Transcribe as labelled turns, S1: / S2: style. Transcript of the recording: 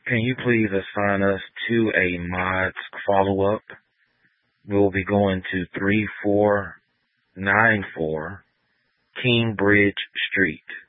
S1: Can you please assign us to a mods follow-up? We'll be going to 3494 Kingbridge Street.